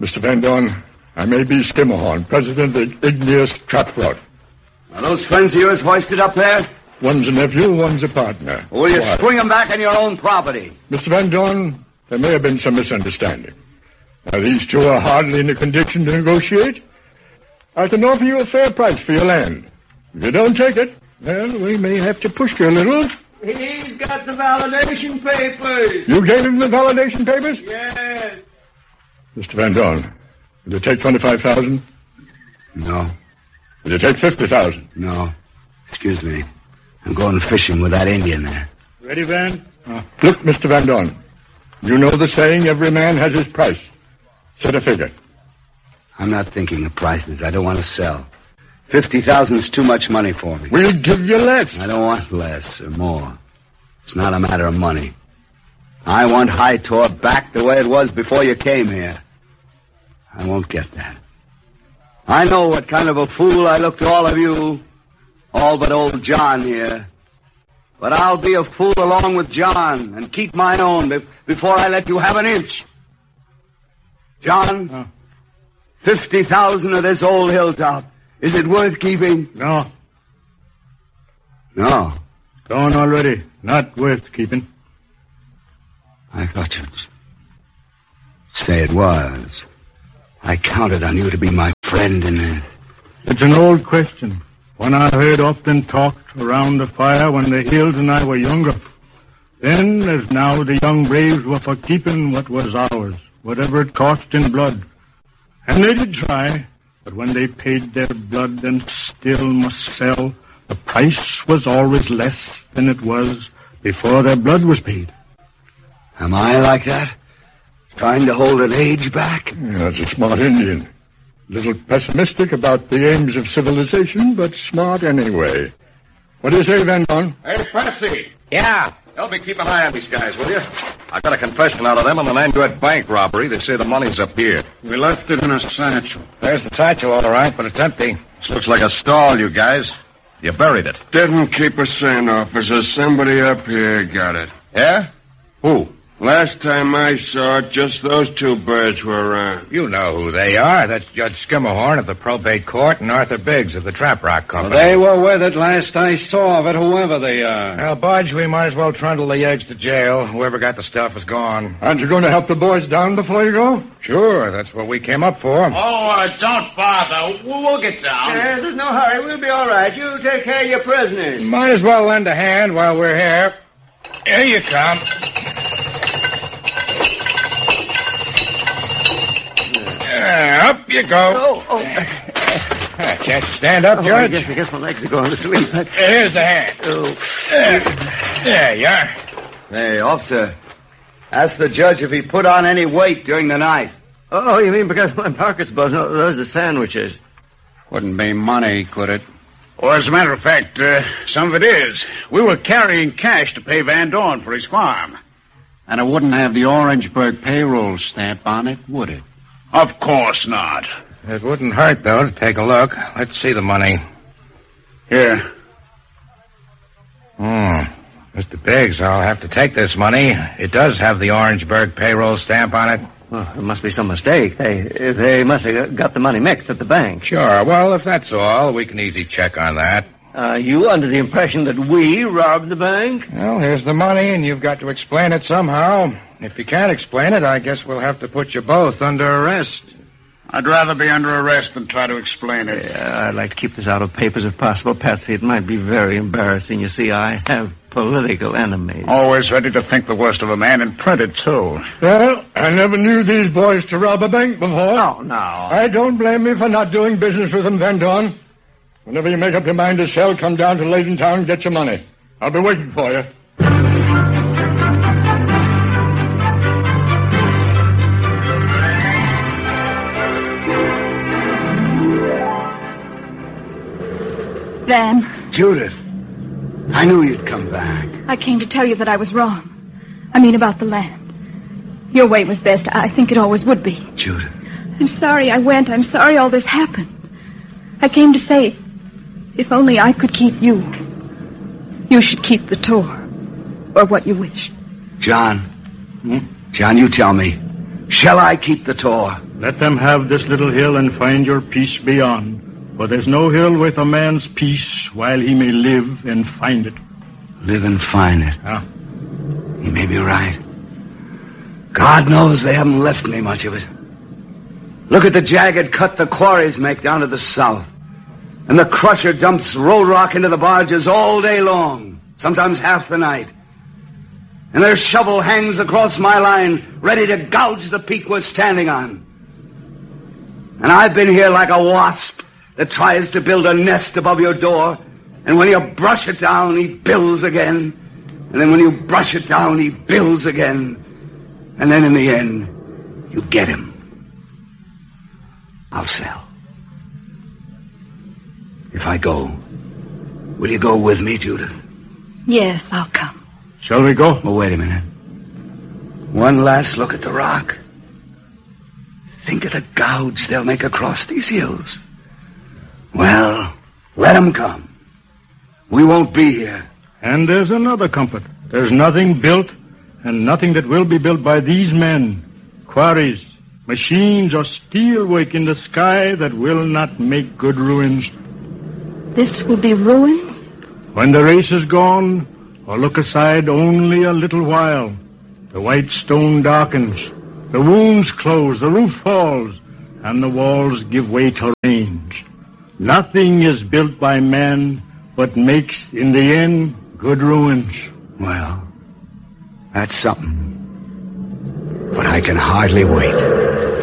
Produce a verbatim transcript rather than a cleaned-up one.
Mister Van Dorn, I may be Skimmerhorn, president of Igneous Trap Rod. Are those friends of yours hoisted up there? One's a nephew, one's a partner. Or will you Why? swing them back on your own property? Mister Van Dorn, there may have been some misunderstanding. Now, these two are hardly in a condition to negotiate. I can offer you a fair price for your land. If you don't take it, well, we may have to push you a little. He's got the validation papers. You gave him the validation papers? Yes. Mister Van Dorn, will you take twenty-five thousand dollars? No. Will you take fifty thousand dollars? No. Excuse me. I'm going fishing with that Indian there. Ready, Van? Uh, look, Mister Van Dorn, you know the saying, every man has his price. Set a figure. I'm not thinking of prices. I don't want to sell. Fifty thousand is too much money for me. We'll give you less. I don't want less or more. It's not a matter of money. I want Hightor back the way it was before you came here. I won't get that. I know what kind of a fool I look to all of you, all but old John here. But I'll be a fool along with John and keep my own be- before I let you have an inch. John, Oh. fifty thousand of this old hilltop. Is it worth keeping? No. No. Gone already. Not worth keeping. I thought you'd say it was. I counted on you to be my friend in this. It's an old question. One I heard often talked around the fire when the Hills and I were younger. Then, as now, the young braves were for keeping what was ours, whatever it cost in blood. And they did try, but when they paid their blood and still must sell, the price was always less than it was before their blood was paid. Am I like that? Trying to hold an age back? Yeah, that's a smart Indian. A little pessimistic about the aims of civilization, but smart anyway. What do you say, Van Dorn? Hey, Patsy. Yeah. Help me keep an eye on these guys, will you? I got a confession out of them on the Nanduet bank robbery. They say the money's up here. We left it in a satchel. There's the satchel, all right, but it's empty. This looks like a stall, you guys. You buried it. Didn't keep us saying, officer. Somebody up here got it. Yeah? Who? Last time I saw it, just those two birds were around. You know who they are. That's Judge Skimmerhorn of the probate court and Arthur Biggs of the Trap Rock Company. They were with it last I saw of it, whoever they are. Well, Budge, we might as well trundle the eggs to jail. Whoever got the stuff is gone. Aren't you going to help the boys down before you go? Sure, that's what we came up for. Oh, uh, don't bother. We'll, we'll get down. Yeah, there's no hurry. We'll be all right. You take care of your prisoners. Might as well lend a hand while we're here. Here you come. Uh, up you go. Oh, oh. Uh, can't you stand up, Oh, Judge? I guess, I guess my legs are going to sleep. Here's a hand. Oh. Uh, there you are. Hey, officer, ask the judge if he put on any weight during the night. Oh, you mean because my pocket's buzzing? No, those are sandwiches. Wouldn't be money, could it? Well, as a matter of fact, uh, some of it is. We were carrying cash to pay Van Dorn for his farm. And it wouldn't have the Orangeburg payroll stamp on it, would it? Of course not. It wouldn't hurt, though, to take a look. Let's see the money. Here. Hmm. Mister Biggs, I'll have to take this money. It does have the Orangeburg payroll stamp on it. Well, there must be some mistake. They, they must have got the money mixed at the bank. Sure. Well, if that's all, we can easy check on that. Are you under the impression that we robbed the bank? Well, here's the money, and you've got to explain it somehow. If you can't explain it, I guess we'll have to put you both under arrest. I'd rather be under arrest than try to explain it. Yeah, I'd like to keep this out of papers if possible, Patsy. It might be very embarrassing. You see, I have political enemies. Always ready to think the worst of a man and print it, too. Well, I never knew these boys to rob a bank before. No, no. I don't blame you for not doing business with them, Van Dorn. Whenever you make up your mind to sell, come down to Layton Town and get your money. I'll be waiting for you. Van. Judith, I knew you'd come back. I came to tell you that I was wrong. I mean about the land. Your way was best. I think it always would be. Judith. I'm sorry I went. I'm sorry all this happened. I came to say, if only I could keep you, you should keep the tour. Or what you wish. John. Hmm? John, you tell me. Shall I keep the Tor? Let them have this little hill and find your peace beyond. For there's no hill with a man's peace while he may live and find it. Live and find it. Ah. He may be right. God knows they haven't left me much of it. Look at the jagged cut the quarries make down to the south. And the crusher dumps road rock into the barges all day long, sometimes half the night. And their shovel hangs across my line, ready to gouge the peak we're standing on. And I've been here like a wasp that tries to build a nest above your door, and when you brush it down, he builds again. And then when you brush it down, he builds again. And then in the end, you get him. I'll sell. If I go, will you go with me, Judith? Yes, I'll come. Shall we go? Oh, wait a minute. One last look at the rock. Think of the gouge they'll make across these hills. Well, let them come. We won't be here. And there's another comfort. There's nothing built, and nothing that will be built by these men. Quarries, machines, or steelwork in the sky that will not make good ruins. This will be ruins? When the race is gone, or look aside only a little while, the white stone darkens, the wounds close, the roof falls, and the walls give way to range. Nothing is built by man but makes, in the end, good ruins. Well, that's something. But I can hardly wait.